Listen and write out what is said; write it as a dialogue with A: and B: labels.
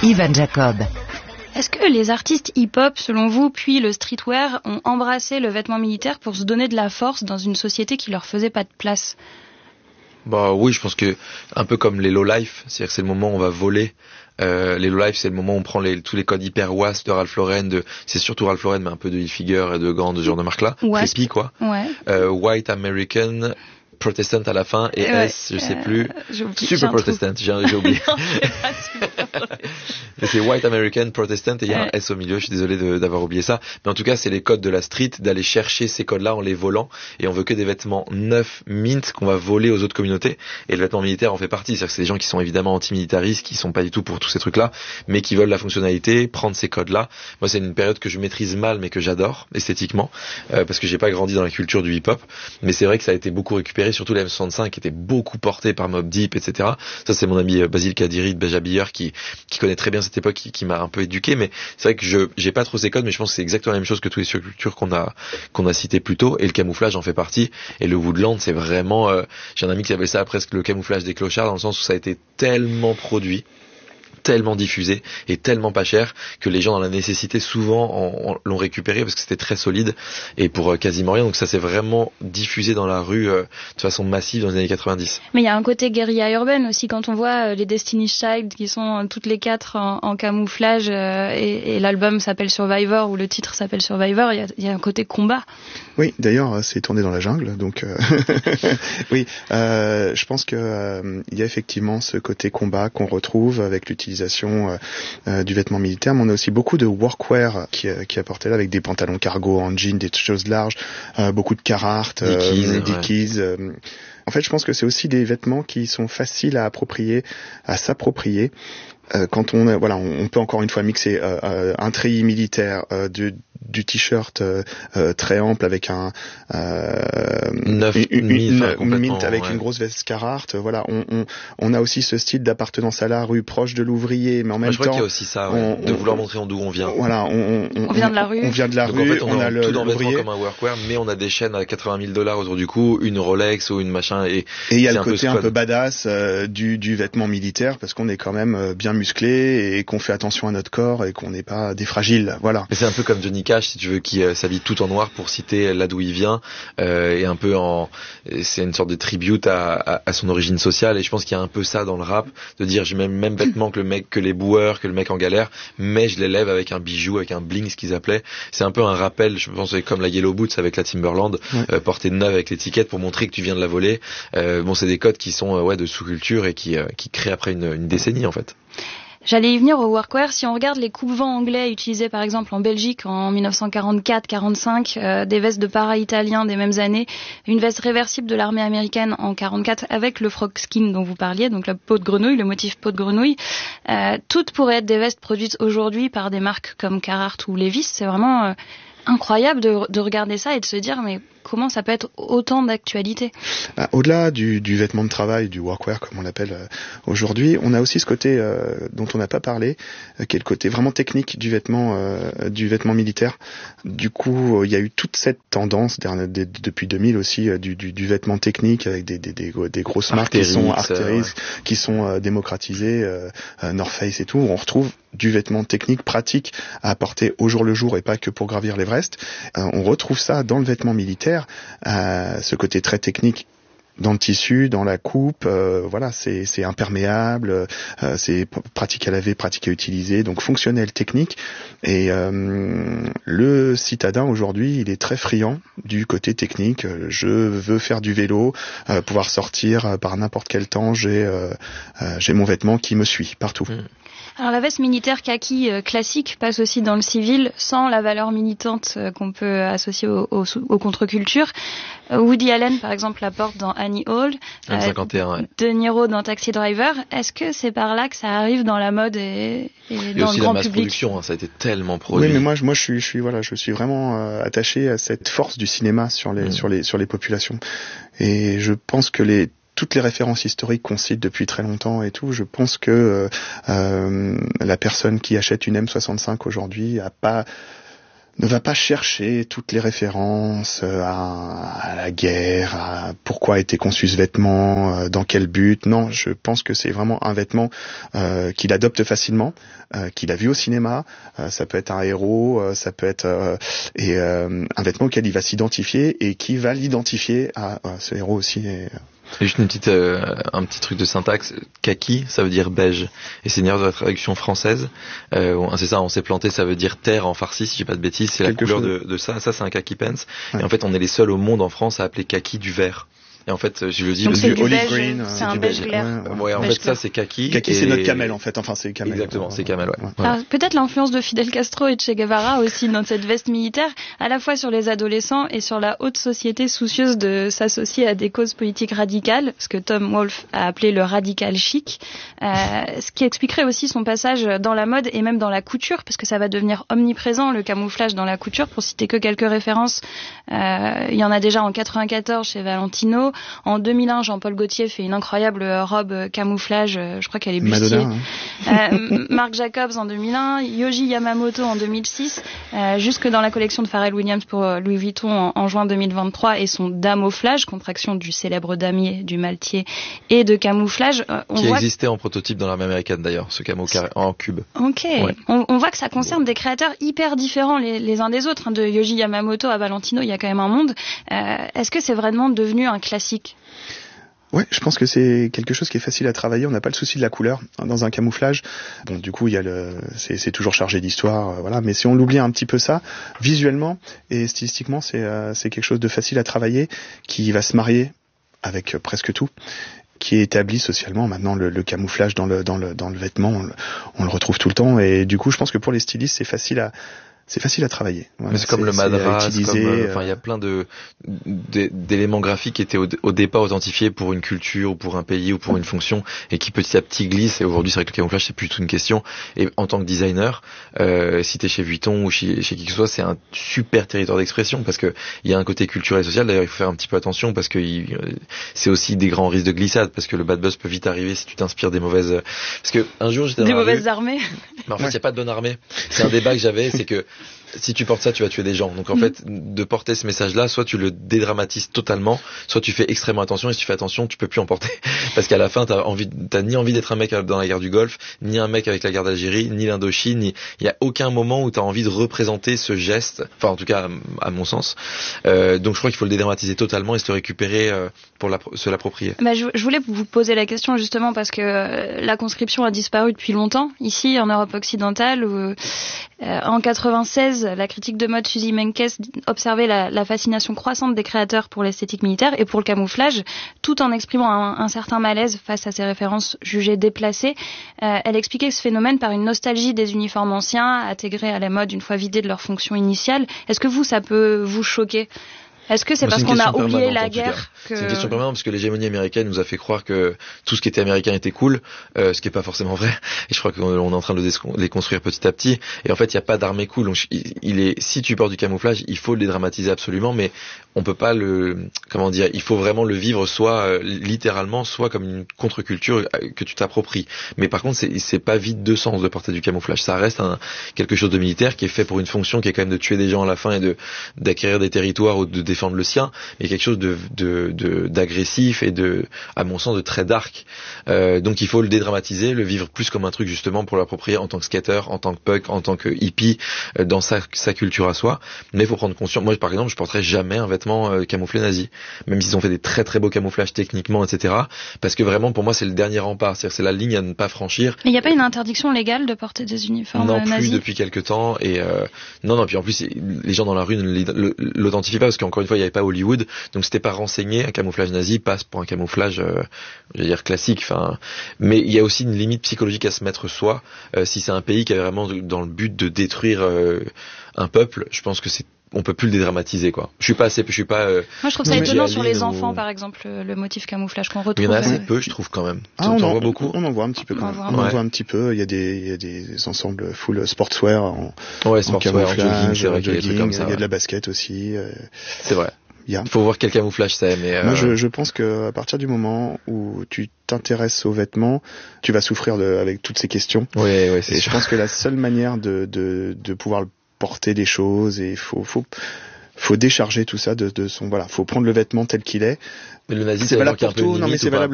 A: Ivan Jacob.
B: Est-ce que les artistes hip-hop, selon vous, puis le streetwear, ont embrassé le vêtement militaire pour se donner de la force dans une société qui leur faisait pas de place ?
C: Bah oui, je pense que un peu comme les low life, c'est-à-dire que c'est le moment où on va voler. Les low life, c'est le moment où on prend tous les codes hyper wasp de Ralph Lauren, c'est surtout Ralph Lauren, mais un peu de Hilfiger et de Gant, de ce genre de marque-là. Creepy, quoi.
B: Ouais.
C: White American, Protestant à la fin, et S, je sais plus. Super Protestant, j'ai oublié.
B: Non, c'est pas super.
C: C'est White American Protestant et il y a un S au milieu, je suis désolé d'avoir oublié ça. Mais en tout cas, c'est les codes de la street, d'aller chercher ces codes-là en les volant. Et on veut que des vêtements neufs, mint, qu'on va voler aux autres communautés. Et le vêtement militaire en fait partie. C'est-à-dire que c'est des gens qui sont évidemment antimilitaristes, qui sont pas du tout pour tous ces trucs-là, mais qui veulent la fonctionnalité, prendre ces codes-là. Moi, c'est une période que je maîtrise mal, mais que j'adore, esthétiquement, parce que j'ai pas grandi dans la culture du hip-hop. Mais c'est vrai que ça a été beaucoup récupéré, surtout les M65, qui étaient beaucoup portés par Mobb Deep, etc. Ça, c'est mon ami Basile Kadiri de Beja qui connaît très bien cette époque, qui m'a un peu éduqué, mais c'est vrai que j'ai pas trop ces codes, mais je pense que c'est exactement la même chose que toutes les subcultures qu'on a citées plus tôt, et le camouflage en fait partie, et le woodland, c'est vraiment, j'ai un ami qui appelle ça presque le camouflage des clochards, dans le sens où ça a été tellement produit, tellement diffusé et tellement pas cher que les gens dans la nécessité souvent l'ont récupéré parce que c'était très solide et pour quasiment rien. Donc ça s'est vraiment diffusé dans la rue de façon massive dans les années 90.
B: Mais il y a un côté guérilla urbaine aussi quand on voit les Destiny's Child qui sont toutes les quatre en camouflage et l'album s'appelle Survivor ou le titre s'appelle Survivor, il y a un côté combat.
D: Oui, d'ailleurs c'est tourné dans la jungle, donc oui, je pense que il y a effectivement ce côté combat qu'on retrouve avec l'utilisation du vêtement militaire, mais on a aussi beaucoup de workwear qui apportait là avec des pantalons cargo en jean, des choses larges, beaucoup de Carhartt, Dickies. En fait, je pense que c'est aussi des vêtements qui sont faciles à s'approprier. Quand on peut encore une fois mixer un treillis militaire, du t-shirt très ample avec un mint avec une grosse veste Carhartt. Voilà, on a aussi ce style d'appartenance à la rue, proche de l'ouvrier, mais en même temps,
C: je crois qu'il y a aussi ça, de vouloir montrer d'où on vient.
D: Voilà,
B: on vient de la rue.
D: On vient de la
C: Donc
D: rue.
C: En fait, on a tout dans le vêtement
D: l'ouvrier
C: comme un workwear, mais on a des chaînes à $80 000 autour du cou, une Rolex ou une machin, et
D: il y a le côté un peu badass du vêtement militaire parce qu'on est quand même bien musclé et qu'on fait attention à notre corps et qu'on n'est pas des fragiles. Voilà.
C: Mais c'est un peu comme Johnny Cash, si tu veux, qui s'habille tout en noir pour citer là d'où il vient, et un peu c'est une sorte de tribute à son origine sociale, et je pense qu'il y a un peu ça dans le rap, de dire j'ai même vêtements que les boueurs, que le mec en galère, mais je les lève avec un bijou, avec un bling, ce qu'ils appelaient. C'est un peu un rappel, je pense, comme la Yellow Boots avec la Timberland, portée de neuve avec l'étiquette pour montrer que tu viens de la voler. C'est des codes qui sont de sous-culture et qui créent après une décennie en fait.
B: J'allais y venir au workwear. Si on regarde les coupe-vents anglais utilisés par exemple en Belgique en 1944-45, des vestes de para italiens des mêmes années, une veste réversible de l'armée américaine en 44 avec le frog skin dont vous parliez, donc la peau de grenouille, le motif peau de grenouille, toutes pourraient être des vestes produites aujourd'hui par des marques comme Carhartt ou Levi's. C'est vraiment incroyable de regarder ça et de se dire mais comment ça peut être autant d'actualité?
D: Au-delà du vêtement de travail, du workwear comme on l'appelle aujourd'hui, on a aussi ce côté dont on n'a pas parlé, qui est le côté vraiment technique du vêtement militaire. Du coup, il y a eu toute cette tendance depuis 2000 aussi du vêtement technique avec des grosses marques qui sont Arc'teryx, qui sont démocratisées, North Face et tout. On retrouve du vêtement technique pratique à apporter au jour le jour et pas que pour gravir l'Everest. On retrouve ça dans le vêtement militaire. Ce côté très technique dans le tissu, dans la coupe, c'est imperméable, c'est pratique à laver, pratique à utiliser, donc fonctionnel, technique. Et le citadin aujourd'hui, il est très friand du côté technique. Je veux faire du vélo, pouvoir sortir par n'importe quel temps. J'ai mon vêtement qui me suit partout.
B: Alors la veste militaire kaki classique passe aussi dans le civil sans la valeur militante qu'on peut associer aux contre-cultures. Woody Allen par exemple la porte dans Annie Hall,
C: M51,
B: De Niro dans Taxi Driver. Est-ce que c'est par là que ça arrive dans la mode et dans le grand public?
C: Production, ça a été tellement produit.
D: Oui, mais moi je suis vraiment attaché à cette force du cinéma sur les populations. Et je pense que toutes les références historiques qu'on cite depuis très longtemps et tout, je pense que la personne qui achète une M65 aujourd'hui a pas ne va pas chercher toutes les références à la guerre, à pourquoi a été conçu ce vêtement, dans quel but. Non, je pense que c'est vraiment un vêtement qu'il adopte facilement, qu'il a vu au cinéma. Ça peut être un héros, ça peut être un vêtement auquel il va s'identifier et qui va l'identifier à ce héros aussi.
C: Et juste un petit truc de syntaxe. Kaki, ça veut dire beige. Et c'est une erreur de la traduction française. C'est ça, on s'est planté, ça veut dire terre en farci, si j'ai pas de bêtises. C'est la couleur de ça. Ça, c'est un kaki pants. Ouais. Et en fait, on est les seuls au monde en France à appeler kaki du vert. Et en fait, je le dis,
B: donc c'est du
D: olive
B: beige,
D: green,
B: c'est un beige clair.
C: Ouais, en fait, ça c'est kaki.
D: Kaki, c'est notre camel en fait. Enfin, c'est camel.
C: Exactement, c'est camel. Ouais.
B: Alors, peut-être l'influence de Fidel Castro et de Che Guevara aussi dans cette veste militaire, à la fois sur les adolescents et sur la haute société soucieuse de s'associer à des causes politiques radicales, ce que Tom Wolfe a appelé le radical chic, ce qui expliquerait aussi son passage dans la mode et même dans la couture, parce que ça va devenir omniprésent le camouflage dans la couture. Pour citer que quelques références, il y en a déjà en 94 chez Valentino, en 2001 Jean-Paul Gaultier fait une incroyable robe camouflage, je crois qu'elle est bustier. Marc Jacobs en 2001, Yohji Yamamoto en 2006, jusque dans la collection de Pharrell Williams pour Louis Vuitton en juin 2023 et son damouflage, contraction du célèbre damier, du maltier et de camouflage.
C: Qui existait en prototype dans l'armée américaine d'ailleurs, ce camo en cube.
B: Ok, ouais. On voit que ça concerne des créateurs hyper différents les uns des autres. De Yohji Yamamoto à Valentino, il y a quand même un monde. Est-ce que c'est vraiment devenu un classique ?
D: Ouais, je pense que c'est quelque chose qui est facile à travailler. On n'a pas le souci de la couleur dans un camouflage. Bon, du coup, il y a c'est toujours chargé d'histoire, voilà. Mais si on l'oublie un petit peu ça, visuellement et stylistiquement, c'est quelque chose de facile à travailler, qui va se marier avec presque tout, qui est établi socialement. Maintenant, le camouflage dans le vêtement, on le retrouve tout le temps. Et du coup, je pense que pour les stylistes, c'est facile à travailler. Voilà,
C: mais c'est comme le madras, il y a plein d'éléments graphiques qui étaient au départ authentifiés pour une culture ou pour un pays ou pour une fonction et qui petit à petit glissent. Et aujourd'hui, c'est vrai que le camouflage, c'est plus tout une question. Et en tant que designer, si t'es chez Vuitton ou chez qui que ce soit, c'est un super territoire d'expression parce que il y a un côté culturel et social. D'ailleurs, il faut faire un petit peu attention parce que c'est aussi des grands risques de glissade parce que le bad buzz peut vite arriver si tu t'inspires des mauvaises. Parce que un jour, j'étais dans
B: des mauvaises armées.
C: Mais en fait, il y a pas de bonne armée. C'est un débat que j'avais, c'est que si tu portes ça, tu vas tuer des gens. Donc en fait, de porter ce message-là, soit tu le dédramatises totalement, soit tu fais extrêmement attention. Et si tu fais attention, tu peux plus en porter, parce qu'à la fin, t'as ni envie d'être un mec dans la guerre du Golfe, ni un mec avec la guerre d'Algérie, ni l'Indochine. Il y a aucun moment où t'as envie de représenter ce geste. Enfin, en tout cas, à mon sens. Donc je crois qu'il faut le dédramatiser totalement et se le récupérer pour se l'approprier.
B: Bah, je voulais vous poser la question justement parce que la conscription a disparu depuis longtemps ici en Europe occidentale. Où, en 96, la critique de mode Suzy Menkes observait la fascination croissante des créateurs pour l'esthétique militaire et pour le camouflage, tout en exprimant un certain malaise face à ces références jugées déplacées. Elle expliquait ce phénomène par une nostalgie des uniformes anciens, intégrés à la mode une fois vidés de leur fonction initiale. Est-ce que ça peut vous choquer ? Est-ce que c'est parce qu'on a oublié la guerre que...
C: C'est une question permanente parce que l'hégémonie américaine nous a fait croire que tout ce qui était américain était cool, ce qui est pas forcément vrai. Et je crois qu'on est en train de les construire petit à petit. Et en fait, il y a pas d'armée cool. Donc, si tu portes du camouflage, il faut le dédramatiser absolument, mais on peut pas il faut vraiment le vivre soit littéralement, soit comme une contre-culture que tu t'appropries. Mais par contre, c'est pas vide de sens de porter du camouflage. Ça reste quelque chose de militaire qui est fait pour une fonction qui est quand même de tuer des gens à la fin et d'acquérir des territoires ou de défendre le sien, mais quelque chose d'agressif et à mon sens, de très dark. Donc il faut le dédramatiser, le vivre plus comme un truc justement pour l'approprier en tant que skater, en tant que punk, en tant que hippie, dans sa culture à soi. Mais il faut prendre conscience. Moi, par exemple, je porterai jamais un vêtement camouflé nazi, même s'ils ont fait des très très beaux camouflages techniquement, etc. Parce que vraiment, pour moi, c'est le dernier rempart. C'est-à-dire, c'est la ligne à ne pas franchir.
B: Mais il n'y a pas une interdiction légale de porter des uniformes nazis ?
C: Non plus depuis quelque temps. Et non. Puis en plus, les gens dans la rue ne l'authentifient pas parce qu'encore une fois, il n'y avait pas Hollywood, donc c'était pas renseigné. Un camouflage nazi passe pour un camouflage, je veux dire classique. Enfin, mais il y a aussi une limite psychologique à se mettre soi. Si c'est un pays qui est vraiment dans le but de détruire un peuple, je pense que on peut plus le dédramatiser, quoi. Je suis pas.
B: Moi, je trouve ça étonnant sur les enfants, par exemple, le motif camouflage qu'on retrouve.
C: Il y en a assez peu, je trouve, quand même.
D: On en voit beaucoup. On en voit un petit peu. On en voit un petit peu. Il y a des ensembles full sportswear en camouflage,
C: c'est vrai qu'il y a des trucs comme ça.
D: Il y a de la basket aussi.
C: C'est vrai. Il faut voir quel camouflage c'est, mais
D: moi je pense que à partir du moment où tu t'intéresses aux vêtements, tu vas souffrir avec toutes ces questions.
C: Oui, c'est
D: sûr. Je pense que la seule manière de pouvoir porter des choses et faut décharger tout ça de son, voilà, faut prendre le vêtement tel qu'il est.
C: Mais le nazisme,
D: c'est valable pour tout, non mais c'est valable